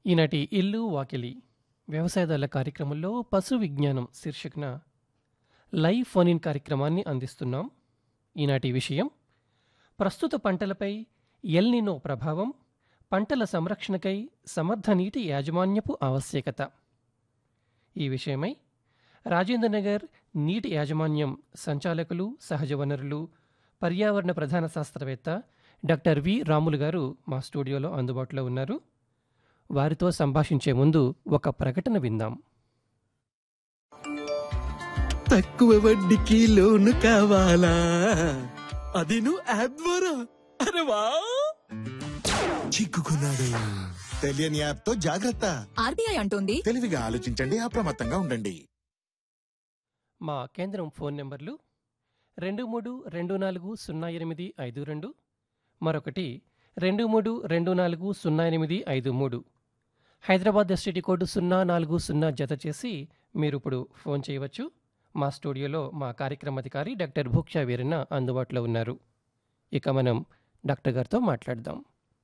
ఈనాటి ఇల్లు వాకిలి వ్యవసాయదారుల కార్యక్రమంలో పశు విజ్ఞానం శీర్షికన లైవ్ ఫోన్ ఇన్ కార్యక్రమాన్ని అందిస్తున్నాం. ఈనాటి విషయం ప్రస్తుత పంటలపై ఎల్ నినో ప్రభావం, పంటల సంరక్షణకై సమర్థ నీటి యాజమాన్యపు ఆవశ్యకత. ఈ విషయమై రాజేంద్రనగర్ నీటి యాజమాన్యం సంచాలకులు, సహజ వనరులు, పర్యావరణ ప్రధాన శాస్త్రవేత్త డాక్టర్ వి రాములు గారు మా స్టూడియోలో అందుబాటులో ఉన్నారు. వారితో సంభాషించే ముందు ఒక ప్రకటన విందాం. తక్కువ వడ్డీకి లోను కావాలా? అది నువ్వు యాప్ ద్వారా. అరే వా, చిక్కుకున్నాడు. తెలియని యాప్ తో జాగ్రత్త. ఆర్బీఐ అంటోంది తెలివిగా ఆలోచించండి, అప్రమత్తంగా ఉండండి. మా కేంద్రం ఫోన్ నెంబర్లు 23240852, మరొకటి 23240853. హైదరాబాద్ ఎస్టీడీ కోడ్ 040 జత చేసి మీరు ఇప్పుడు ఫోన్ చేయవచ్చు. మా స్టూడియోలో మా కార్యక్రమాధికారి డాక్టర్ భూక్షా వీరన్న అందుబాటులో ఉన్నారు. ఇక మనం డాక్టర్ గారితో మాట్లాడదాం.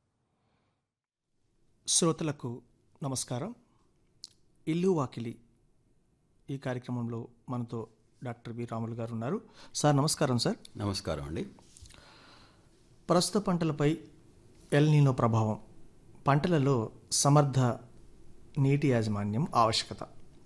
శ్రోతలకు నమస్కారం. ఇల్లు వాకిలి ఈ కార్యక్రమంలో మనతో డాక్టర్ వి రాములు గారు ఉన్నారు. సార్ నమస్కారం. సార్ నమస్కారం అండి. ప్రస్తుత పంటలపై ఎల్ నినో ప్రభావం, పంటలలో సమర్థ నీటి యాజమాన్యం ఆవశ్యకత.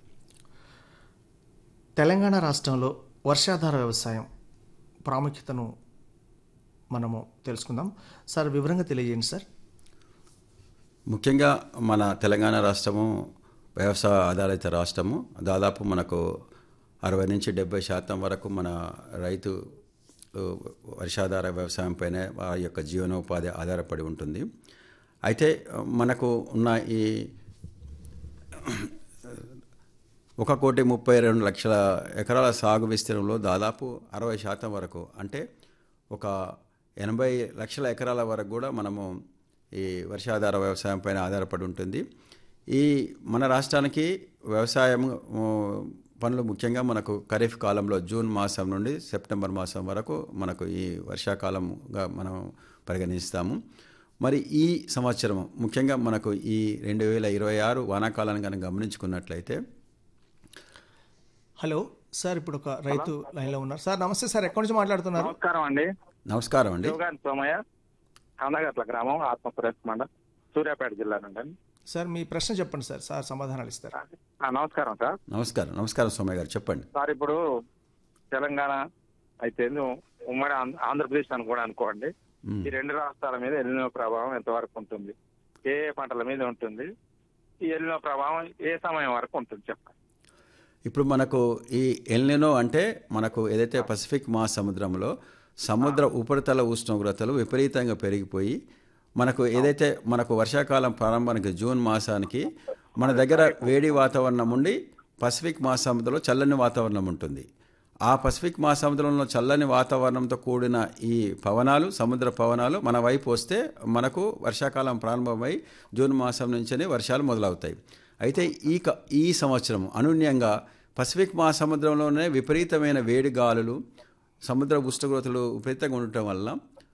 తెలంగాణ రాష్ట్రంలో వర్షాధార వ్యవసాయం ప్రాముఖ్యతను మనము తెలుసుకుందాం. సార్ వివరంగా తెలియజేయండి సార్. ముఖ్యంగా మన తెలంగాణ రాష్ట్రము వ్యవసాయ ఆధారిత రాష్ట్రము. దాదాపు మనకు 60-70% వరకు మన రైతు వర్షాధార వ్యవసాయం పైన వారి యొక్క జీవనోపాధి ఆధారపడి ఉంటుంది. అయితే మనకు ఉన్న ఈ 1,32,00,000 ఎకరాల సాగు విస్తీర్ణంలో దాదాపు 60% వరకు, అంటే ఒక 80 లక్షల ఎకరాల వరకు కూడా మనము ఈ వర్షాధార వ్యవసాయం పైన ఆధారపడి ఉంటుంది. ఈ మన రాష్ట్రానికి వ్యవసాయం పనులు ముఖ్యంగా మనకు ఖరీఫ్ కాలంలో జూన్ మాసం నుండి సెప్టెంబర్ మాసం వరకు మనకు ఈ వర్షాకాలంగా మనం పరిగణిస్తాము. మరి ఈ సంవత్సరం ముఖ్యంగా మనకు ఈ 2026 వానాకాలాన్ని కనుక గమనించుకున్నట్లయితే. హలో సార్, ఇప్పుడు ఒక రైతు లైన్లో ఉన్నారు. సార్ నమస్తే సార్, ఎక్కడి నుంచి మాట్లాడుతున్నారు? నమస్కారం అండి. నమస్కారం అండి. సోమయ్య, కందగట్ల గ్రామం, ఆత్మపురం మండలం, సూర్యాపేట జిల్లా నుండి. సార్ మీ ప్రశ్న చెప్పండి సార్, సార్ సమాధానాలు ఇస్తారు. నమస్కారం సార్. నమస్కారం సోమయ్య గారు, చెప్పండి సార్, ఇప్పుడు తెలంగాణ అయితే ఉమ్మడి ఆంధ్రప్రదేశ్ అని కూడా అనుకోండి, ఈ రెండు రాష్ట్రాల మీద ఎల్నినో ప్రభావం ఎంతవరకు ఉంటుంది, ఏ ఏ పంటల మీద ఉంటుంది, ఈ ఎల్నినో ప్రభావం ఏ సమయం వరకు ఉంటుంది చెప్పండి. ఇప్పుడు మనకు ఈ ఎల్ నినో అంటే మనకు ఏదైతే పసిఫిక్ మహాసముద్రంలో సముద్ర ఉపరితల ఉష్ణోగ్రతలు విపరీతంగా పెరిగిపోయి మనకు ఏదైతే మనకు వర్షాకాలం ప్రారంభానికి జూన్ మాసానికి మన దగ్గర వేడి వాతావరణం ఉండి పసిఫిక్ మహాసముద్రంలో చల్లని వాతావరణం ఉంటుంది. ఆ పసిఫిక్ మహాసముద్రంలో చల్లని వాతావరణంతో కూడిన ఈ పవనాలు, సముద్ర పవనాలు మన వైపు వస్తే మనకు వర్షాకాలం ప్రారంభమై జూన్ మాసం నుంచే వర్షాలు మొదలవుతాయి. అయితే ఈ సంవత్సరం అనూహ్యంగా పసిఫిక్ మహాసముద్రంలోనే విపరీతమైన వేడి గాలులు, సముద్ర ఉష్ణోగ్రతలు విపరీతంగా ఉండటం వల్ల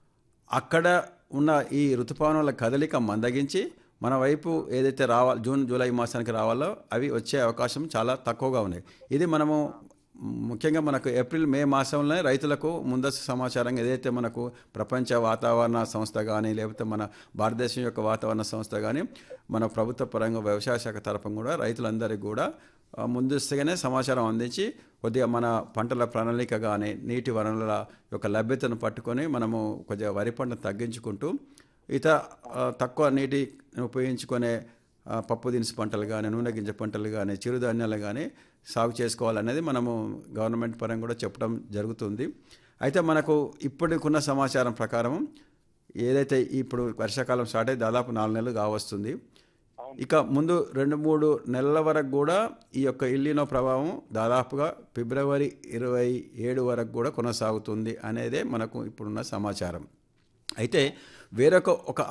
అక్కడ ఉన్న ఈ ఋతుపవనాల కదలిక మందగించి మన వైపు ఏదైతే జూన్ జూలై మాసానికి రావాలో అవి వచ్చే అవకాశం చాలా తక్కువగా ఉన్నాయి. ఇది మనము ముఖ్యంగా మనకు ఏప్రిల్ మే మాసంలోనే రైతులకు ముందస్తు సమాచారంగా ఏదైతే మనకు ప్రపంచ వాతావరణ సంస్థ కానీ, లేకపోతే మన భారతదేశం యొక్క వాతావరణ సంస్థ కానీ, మన ప్రభుత్వ పరంగా వ్యవసాయ శాఖ తరఫున కూడా రైతులందరికీ కూడా ముందస్తుగానే సమాచారం అందించి కొద్దిగా మన పంటల ప్రణాళిక కానీ, నీటి వనరుల యొక్క లభ్యతను పట్టుకొని మనము కొద్దిగా వరి పంటను తగ్గించుకుంటూ ఇతర తక్కువ నీటి ఉపయోగించుకునే పప్పు దినుసు పంటలు కానీ, నూనె గింజ పంటలు కానీ, చిరుధాన్యాలు కానీ సాగు చేసుకోవాలనేది మనము గవర్నమెంట్ పరంగా కూడా చెప్పడం జరుగుతుంది. అయితే మనకు ఇప్పటికున్న సమాచారం ప్రకారం ఏదైతే ఇప్పుడు వర్షాకాలం స్టార్ట్ అయ్యి దాదాపు 4 నెలలు కావస్తుంది. ఇక ముందు 2-3 నెలల వరకు కూడా ఈ యొక్క ఎల్ నినో ప్రభావం దాదాపుగా ఫిబ్రవరి 27 వరకు కూడా కొనసాగుతుంది అనేదే మనకు ఇప్పుడున్న సమాచారం. అయితే వేరొక